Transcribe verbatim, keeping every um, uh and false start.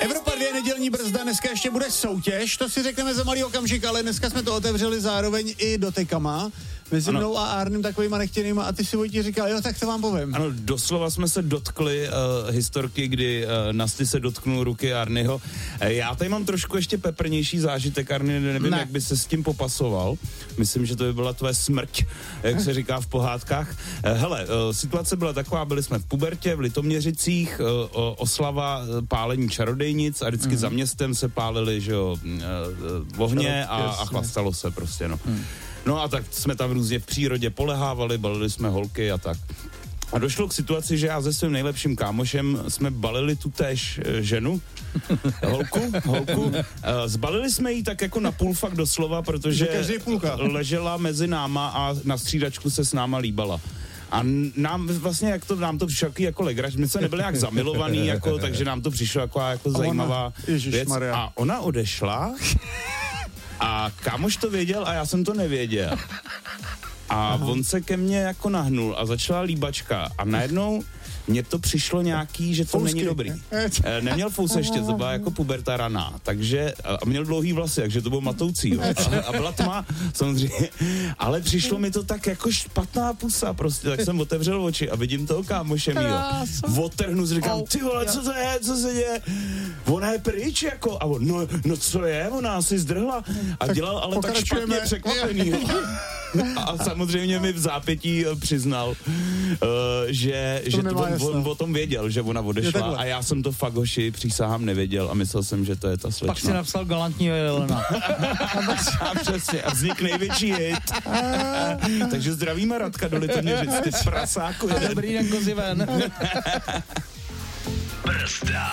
Evropa dvě, nedělní brzda, dneska ještě bude soutěž, to si řekneme za malý okamžik, ale dneska jsme to otevřeli zároveň i dotykama. Mezi ano. mnou a Arnem takovýma nechtěnýma a ty si Vojti říkal, jo, tak to vám povím. Ano, doslova jsme se dotkli uh, historky, kdy uh, Nasty se dotknul ruky Arnyho. Uh, já tady mám trošku ještě peprnější zážitek, Arny, nevím, ne. jak by se s tím popasoval. Myslím, že to by byla tvoje smrť, jak se říká v pohádkách. Uh, hele, uh, situace byla taková, byli jsme v pubertě, v Litoměřicích, uh, uh, oslava uh, pálení čarodejnic a vždycky mm. za městem se pálili, že jo, uh, uh, ohně a, a chlastalo se prostě, no. Mm. No a tak jsme tam různě v přírodě polehávali, balili jsme holky a tak. A došlo k situaci, že já se svým nejlepším kámošem jsme balili tu též ženu, holku, holku. Zbalili jsme jí tak jako na půl fakt doslova, protože ležela mezi náma a na střídačku se s náma líbala. A nám vlastně, jak to, nám to přišlo jako legrač, my jsme nebyli jak zamilovaný, jako, takže nám to přišlo jako, jako zajímavá věc. A ona odešla a kámoš to věděl a já jsem to nevěděl. A Aha. on se ke mně jako nahnul a začala líbačka a najednou mně to přišlo nějaký, že to Fousky. Není dobrý. E, neměl fous ještě, to byla jako puberta raná, takže, a měl dlouhý vlasy, takže to bylo matoucí, jo. A, a byla tma, samozřejmě, ale přišlo mi to tak jako špatná pusa prostě, tak jsem otevřel oči a vidím toho kámoše mýho. Otrhnu, říkám, ty vole, co to je, co se děje? Ona je pryč, jako, a on, no, no co je, ona asi zdrhla a tak dělal ale tak špatně překvapený. A samozřejmě mi v zápětí přiznal, uh, že, že to on, on o tom věděl, že ona odešla a já jsem to fakt, hoši, přísahám, nevěděl a myslel jsem, že to je ta slečna. Pak si napsal galantního Jelena. A přesně, a vznik největší hit. Takže zdravíme Radka do Litoměřic, ty prasáku. Dobrý den, kozy ven. Brzda.